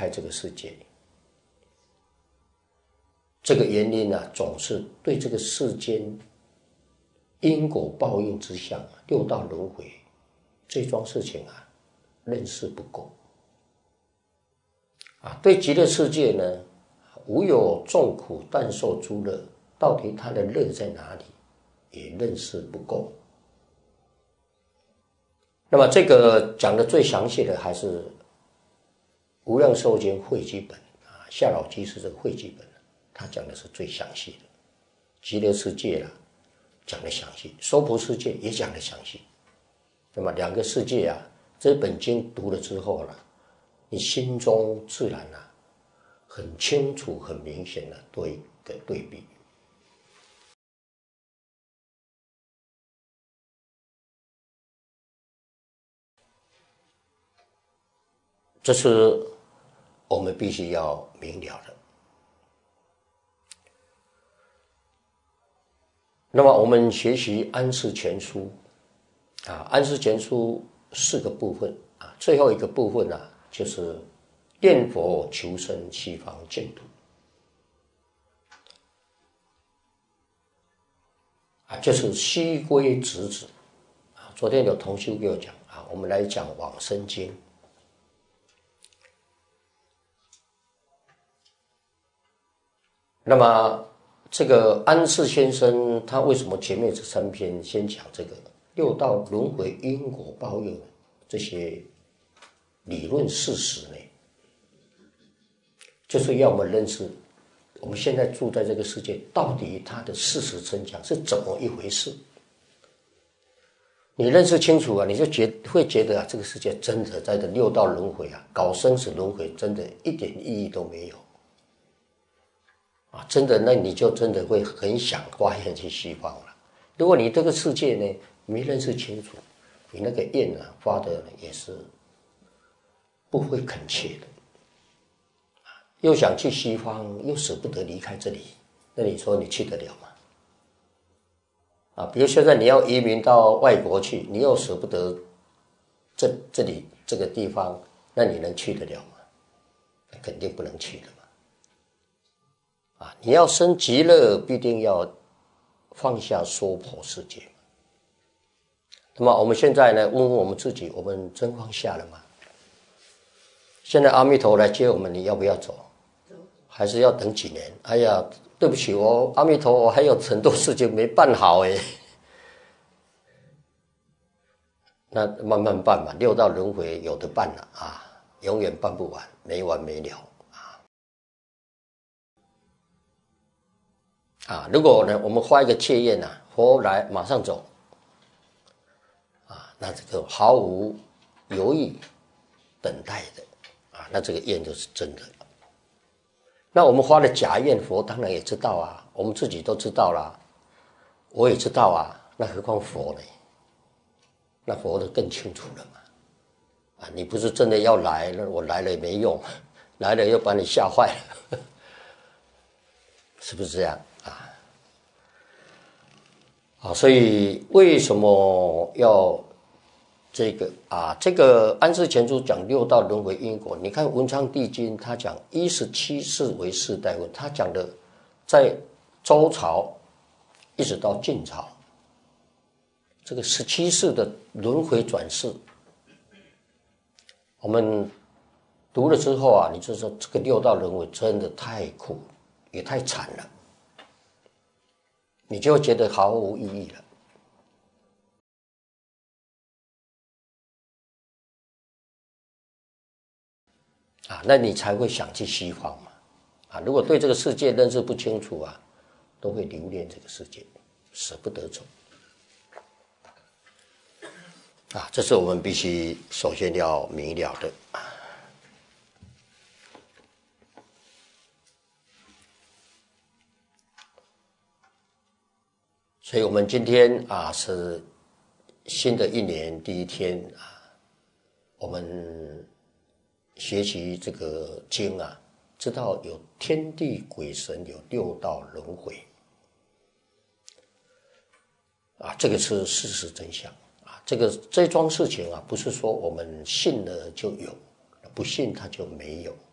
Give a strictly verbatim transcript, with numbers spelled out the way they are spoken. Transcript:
开这个世界。这个原因啊，总是对这个世间因果报应之相、六道轮回这桩事情啊，认识不够啊。对极乐世界呢，无有众苦，但受诸乐，到底它的乐在哪里，也认识不够。那么这个讲的最详细的还是《无量寿经汇集本》啊，夏老居士这个汇集本，他讲的是最详细的。极乐世界啦，讲的详细；娑婆世界也讲的详细。那么两个世界啊，这本经读了之后啦，你心中自然啊，很清楚、很明显的多一个对比。这是我们必须要明了的。那么我们学习安世全书啊，安世全书四个部分啊，最后一个部分啊，就是念佛求生西方净土啊，就是西归直指啊。昨天有同修给我讲啊，我们来讲往生经。那么这个安世先生他为什么前面这三篇先讲这个六道轮回因果报应这些理论事实呢？就是要我们认识我们现在住在这个世界到底它的事实真相是怎么一回事。你认识清楚啊，你就觉会觉得啊，这个世界真的在这六道轮回啊，搞生死轮回真的一点意义都没有啊！真的，那你就真的会很想发愿去西方了。如果你这个世界呢没认识清楚，你那个愿啊发的也是不会恳切的，又想去西方，又舍不得离开这里，那你说你去得了吗？啊，比如现在你要移民到外国去，你又舍不得这这里这个地方，那你能去得了吗？肯定不能去的嘛。啊，你要生极乐，必定要放下娑婆世界。那么我们现在呢，问问我们自己，我们真放下了吗？现在阿弥陀来接我们，你要不要走？还是要等几年？哎呀，对不起，我阿弥陀，我还有很多事情没办好哎。那慢慢办嘛，六道轮回有的办了啊，永远办不完，没完没了。啊，如果呢，我们发一个切愿啊，佛来马上走，啊，那这个毫无犹豫等待的，啊，那这个愿就是真的。那我们发的假愿，佛当然也知道啊，我们自己都知道啦，我也知道啊，那何况佛呢？那佛的更清楚了嘛，啊，你不是真的要来，那我来了也没用，来了又把你吓坏了，是不是这样？啊，所以为什么要这个啊？这个安世全书讲六道轮回因果，你看文昌帝君他讲一十七世为世代问，他讲的在周朝一直到晋朝，这个十七世的轮回转世，我们读了之后啊，你就说这个六道轮回真的太苦，也太惨了。你就觉得毫无意义了啊，那你才会想去西方嘛啊！如果对这个世界认识不清楚啊，都会留恋这个世界，舍不得走啊！这是我们必须首先要明了的。所以我们今天啊是新的一年第一天啊，我们学习这个经啊，知道有天地鬼神，有六道轮回啊，这个是事实真相啊。这个这桩事情啊，不是说我们信了就有，不信它就没有